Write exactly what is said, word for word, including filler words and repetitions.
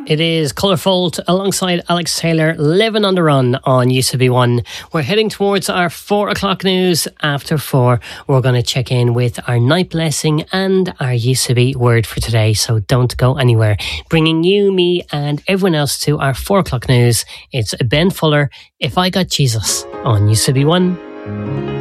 It is Colourful alongside Alex Taylor, Living on the Run on U C B one. We're heading towards our four o'clock news. After four, we're going to check in with our night blessing and our U C B word for today. So don't go anywhere. Bringing you, me and everyone else to our four o'clock news. It's Ben Fuller, If I Got Jesus on U C B one.